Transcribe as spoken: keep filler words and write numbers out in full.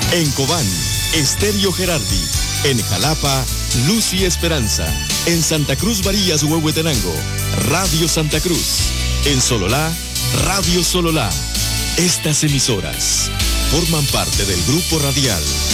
En Cobán, Estéreo Gerardi. En Jalapa, Luz y Esperanza. En Santa Cruz Varillas, Huehuetenango, Radio Santa Cruz. En Sololá, Radio Sololá. Estas emisoras forman parte del Grupo Radial